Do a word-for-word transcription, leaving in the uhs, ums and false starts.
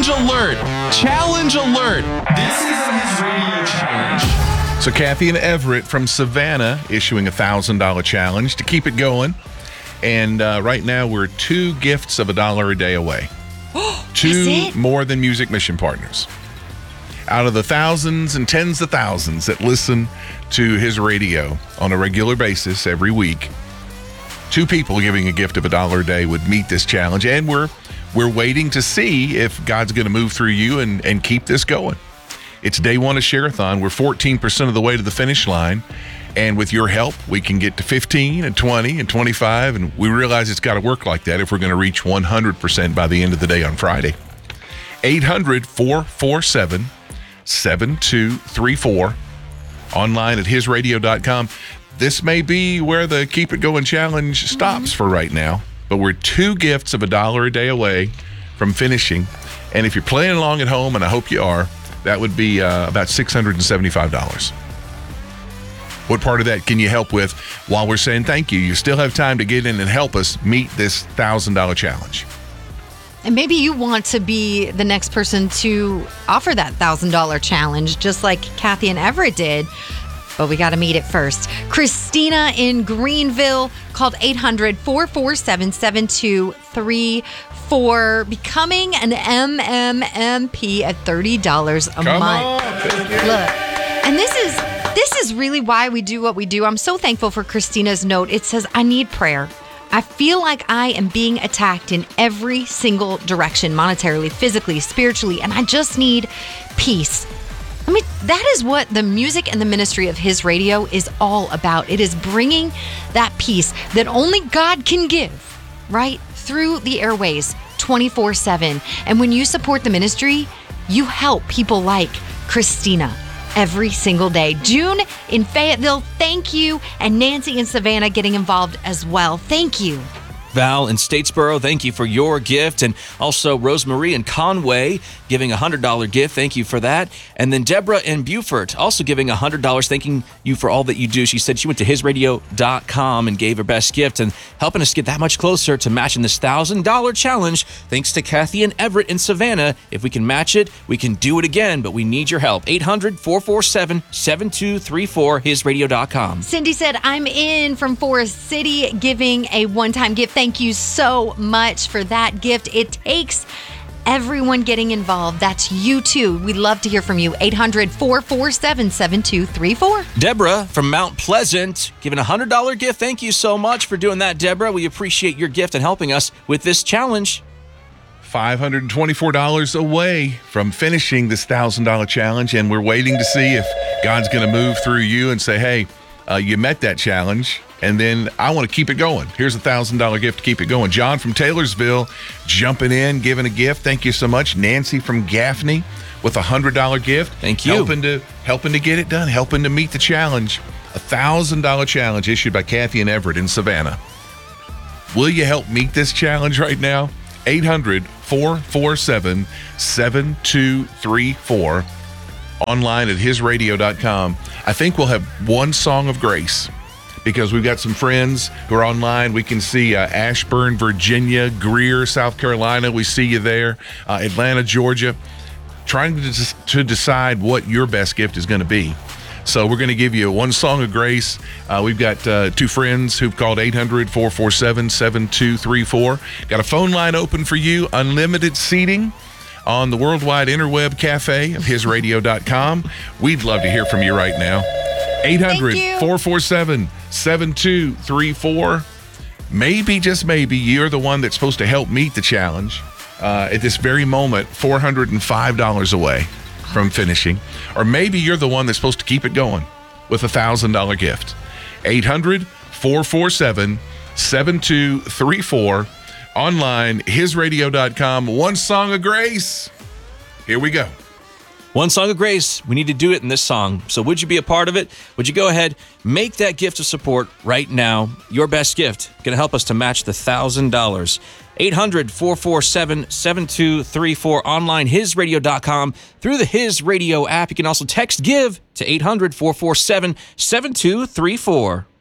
Challenge alert! Challenge alert! This is his radio challenge. So Kathy and Everett from Savannah issuing a one thousand dollars challenge to keep it going. And uh, right now we're two gifts of a dollar a day away. Two More Than Music mission partners. Out of the thousands and tens of thousands that listen to his radio on a regular basis every week, two people giving a gift of a dollar a day would meet this challenge. And we're we're waiting to see if God's going to move through you and, and keep this going. It's day one of Share-a-thon. We're fourteen percent of the way to the finish line. And with your help, we can get to fifteen and twenty and twenty-five. And we realize it's got to work like that if we're going to reach one hundred percent by the end of the day on Friday. eight hundred, four four seven, seven two three four. Online at his radio dot com. This may be where the Keep It Going challenge stops for right now. But we're two gifts of a dollar a day away from finishing. And if you're playing along at home, and I hope you are, that would be uh, about six hundred seventy-five dollars. What part of that can you help with while we're saying thank you? You still have time to get in and help us meet this one thousand dollars challenge. And maybe you want to be the next person to offer that one thousand dollars challenge, just like Kathy and Everett did. But we got to meet it first. Christina in Greenville called eight hundred, four four seven, seven two three four, becoming an M M M P at thirty dollars a Come month. on, thank you. Look, and this is this is really why we do what we do. I'm so thankful for Christina's note. It says, I need prayer. I feel like I am being attacked in every single direction, monetarily, physically, spiritually, and I just need peace. I mean, that is what the music and the ministry of His Radio is all about. It is bringing that peace that only God can give, right, through the airways twenty-four seven. And when you support the ministry, you help people like Christina every single day. June in Fayetteville, thank you. And Nancy in Savannah getting involved as well. Thank you. Val in Statesboro, thank you for your gift. And also Rosemarie in Conway giving a one hundred dollars gift. Thank you for that. And then Deborah in Beaufort also giving one hundred dollars, thanking you for all that you do. She said she went to his radio dot com and gave her best gift and helping us get that much closer to matching this one thousand dollars challenge. Thanks to Kathy and Everett in Savannah. If we can match it, we can do it again, but we need your help. eight hundred, four four seven, seven two three four, his radio dot com. Cindy said, I'm in from Forest City giving a one-time gift. Thank you so much for that gift. It takes everyone getting involved. That's you too. We'd love to hear from you. eight hundred, four four seven, seven two three four. Deborah from Mount Pleasant giving a one hundred dollars gift. Thank you so much for doing that, Deborah. We appreciate your gift and helping us with this challenge. five hundred twenty-four dollars away from finishing this one thousand dollars challenge, and we're waiting to see if God's going to move through you and say, hey, uh, you met that challenge, and then I want to keep it going. Here's a one thousand dollars gift to keep it going. John from Taylorsville jumping in, giving a gift. Thank you so much. Nancy from Gaffney with a one hundred dollars gift. Thank you. Helping to, helping to get it done, helping to meet the challenge. A one thousand dollars challenge issued by Kathy and Everett in Savannah. Will you help meet this challenge right now? eight hundred, four four seven, seven two three four. Online at his radio dot com. I think we'll have one song of grace because we've got some friends who are online. We can see uh, Ashburn, Virginia, Greer, South Carolina. We see you there. Uh, Atlanta, Georgia. Trying to, des- to decide what your best gift is going to be. So we're going to give you one song of grace. Uh, we've got uh, two friends who've called eight hundred, four four seven, seven two three four. Got a phone line open for you. Unlimited seating on the Worldwide Interweb Cafe of his radio dot com. We'd love to hear from you right now. eight hundred, four four seven, seven two three four. Maybe, just maybe, you're the one that's supposed to help meet the challenge. Uh, at this very moment, four hundred five dollars away from finishing. Or maybe you're the one that's supposed to keep it going with a one thousand dollars gift. eight hundred, four four seven, seven two three four. Online, his radio dot com. One song of grace. Here we go. One song of grace. We need to do it in this song. So would you be a part of it? Would you go ahead, make that gift of support right now? Your best gift. Going to help us to match the one thousand dollars. eight hundred, four four seven, seven two three four. Online, his radio dot com. Through the His Radio app. You can also text GIVE to eight hundred, four four seven, seven two three four.